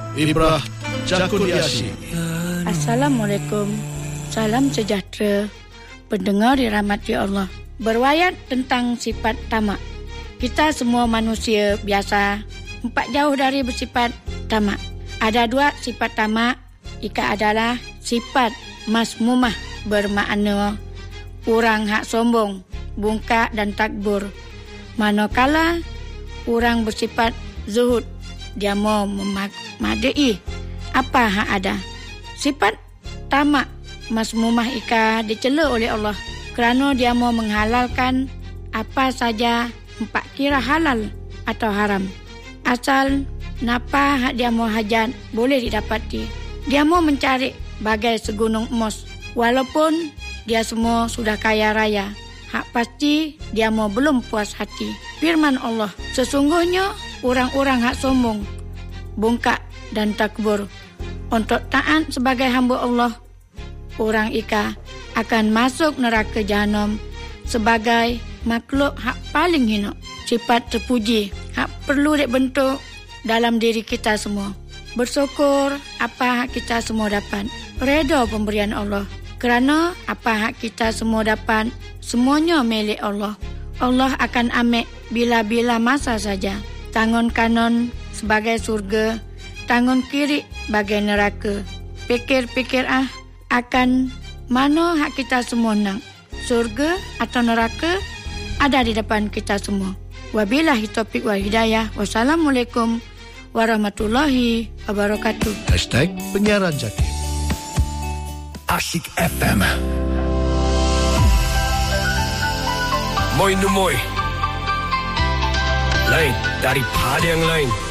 Ibrah Jakuliashi. Assalamualaikum. Salam sejahtera. Pendengar dirahmati Allah. Berwayat tentang sifat tamak. Kita semua manusia biasa, 4 jauh dari bersifat tamak. Ada 2 sifat tamak. Ika adalah sifat masmumah, bermakna orang hak sombong, bungkak dan takbur. Manakala orang bersifat zuhud, dia mau memadai apa hak ada. Sifat tamak masmumah ika dicela oleh Allah kerana dia mau menghalalkan apa saja empat kira halal atau haram. Asal napa hak dia mau hajat boleh didapati. Dia mau mencari bagai segunung emas walaupun dia semua sudah kaya raya. Hak pasti dia mau belum puas hati. Firman Allah, sesungguhnya orang-orang hak sombong, bungkak dan takbur untuk taat sebagai hamba Allah, orang ika akan masuk neraka Jahannam sebagai makhluk hak paling hina. Sifat terpuji hak perlu dibentuk dalam diri kita semua. Bersyukur apa hak kita semua dapat. Redha pemberian Allah. Kerana apa hak kita semua dapat, semuanya milik Allah. Allah akan ambil bila-bila masa saja. Tangan kanan sebagai surga, tangan kiri bagai neraka. Pikir-pikir akan mana hak kita semua nak. Surga atau neraka ada di depan kita semua. Wabillahi taufiq wal hidayah. Wassalamualaikum warahmatullahi wabarakatuh. #penyiaran Jakim. Asyik FM. Moi nu moi. Lain daripada yang lain.